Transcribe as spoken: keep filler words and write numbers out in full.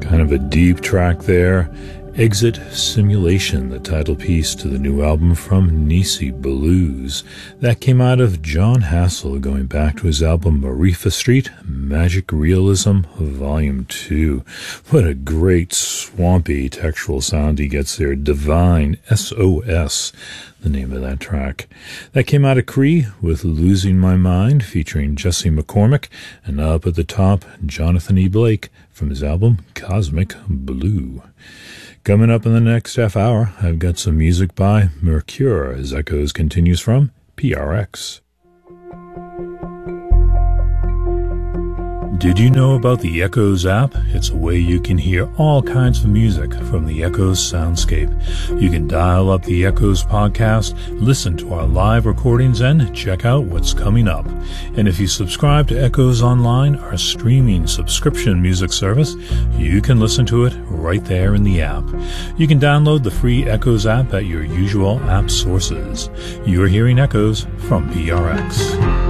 Kind of a deep track there. Exit Simulation, the title piece to the new album from Nisi Blues. That came out of John Hassell, going back to his album Marifa Street, Magic Realism, Volume two. What a great swampy textural sound he gets there. Divine, S O S, the name of that track. That came out of Cree with Losing My Mind, featuring Jesse McCormick, and up at the top, Jonathan E. Blake from his album Cosmic Blue. Coming up in the next half hour, I've got some music by Mercure as Echoes continues from P R X. Did you know about the Echoes app? It's a way you can hear all kinds of music from the Echoes soundscape. You can dial up the Echoes podcast, listen to our live recordings, and check out what's coming up. And if you subscribe to Echoes Online, our streaming subscription music service, you can listen to it right there in the app. You can download the free Echoes app at your usual app sources. You're hearing Echoes from P R X.